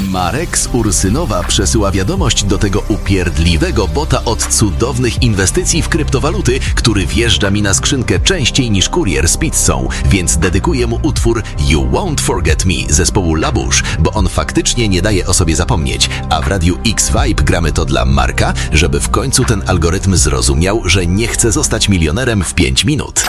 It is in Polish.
Marek z Ursynowa przesyła wiadomość do tego upierdliwego bota od cudownych inwestycji w kryptowaluty, który wjeżdża mi na skrzynkę częściej niż kurier z pizzą, więc dedykuję mu utwór You Won't Forget Me zespołu Labush, bo on faktycznie nie daje o sobie zapomnieć, a w Radiu X-Vibe gramy to dla Marka, żeby w końcu ten algorytm zrozumiał, że nie chce zostać milionerem w 5 minut.